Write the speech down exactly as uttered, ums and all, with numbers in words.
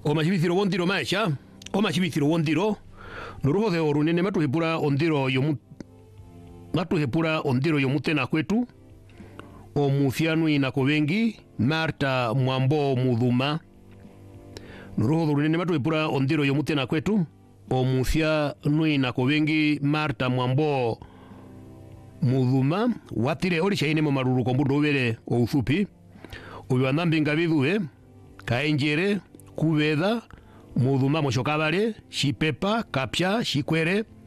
omachibithiro wondiro maisha omachibithiro wondiro nuruho de orunene matuhepura ondiro yomu matuhepura ondiro yomutena kwetu omuthianu inako bengi Marta Mwambo Mudhuma nuruho de orunene matuhepura ondiro yomutena kwetu omuthianu inako bengi Marta Mwambo Mudhuma watire olisha ine maruru kombundo ubere outhupi ubiwanambinga bidhuwe kaenjere kubeda Mudhuma moshokabale shipepa kapya shikwere